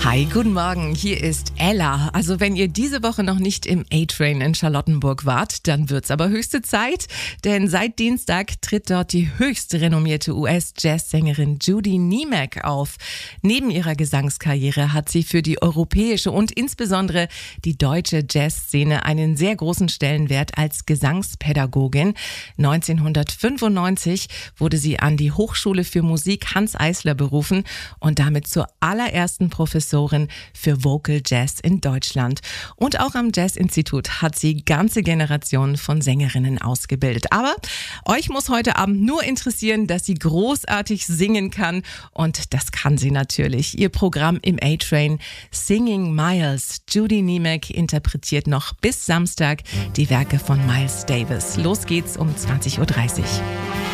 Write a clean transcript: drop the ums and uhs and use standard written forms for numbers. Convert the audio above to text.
Hi, guten Morgen, hier ist Ella. Also wenn ihr diese Woche noch nicht im A-Train in Charlottenburg wart, dann wird's aber höchste Zeit, denn seit Dienstag tritt dort die höchst renommierte US-Jazzsängerin Judy Niemek auf. Neben ihrer Gesangskarriere hat sie für die europäische und insbesondere die deutsche Jazzszene einen sehr großen Stellenwert als Gesangspädagogin. 1995 wurde sie an die Hochschule für Musik Hanns Eisler berufen und damit zur allerersten Professorin für Vocal Jazz in Deutschland. Und auch am Jazz-Institut hat sie ganze Generationen von Sängerinnen ausgebildet. Aber euch muss heute Abend nur interessieren, dass sie großartig singen kann. Und das kann sie natürlich. Ihr Programm im A-Train Singing Miles. Judy Niemek interpretiert noch bis Samstag die Werke von Miles Davis. Los geht's um 20.30 Uhr.